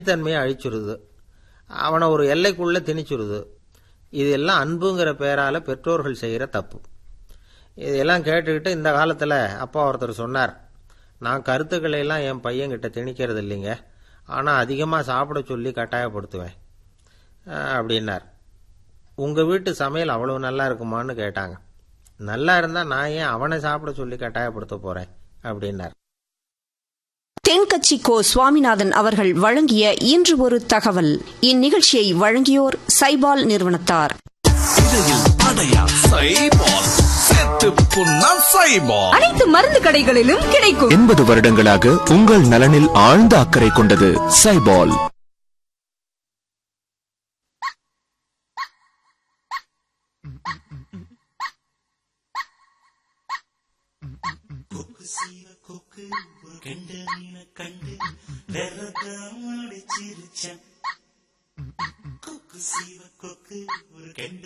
தன்மையை அழிச்சுருது, அவனை ஒரு எல்லைக்குள்ளே திணிச்சுருது. இதெல்லாம் அன்புங்கிற பேரால் பெற்றோர்கள் செய்கிற தப்பு. இதெல்லாம் கேட்டுக்கிட்டு இந்த காலத்தில் அப்பா ஒருத்தர் சொன்னார், நான் கருத்துக்களை எல்லாம் என் பையன்கிட்ட திணிக்கிறது இல்லைங்க, ஆனால் அதிகமாக சாப்பிட சொல்லி கட்டாயப்படுத்துவேன் அப்படின்னார். உங்கள் வீட்டு சமையல் அவ்வளோ நல்லா இருக்குமான்னு கேட்டாங்க. நல்லா இருந்தால் நான் ஏன் அவனை சாப்பிட சொல்லி கட்டாயப்படுத்த போகிறேன் அப்படின்னார். தென்கட்சி கோ சுவாமிநாதன் அவர்கள் வழங்கிய இன்று ஒரு தகவல். இந்நிகழ்ச்சியை வழங்கியோர் சைபால் நிறுவனத்தார். அனைத்து மருந்து கடைகளிலும் கிடைக்கும். 80 வருடங்களாக உங்கள் நலனில் ஆழ்ந்த அக்கறை கொண்டது சைபால். கொக்கு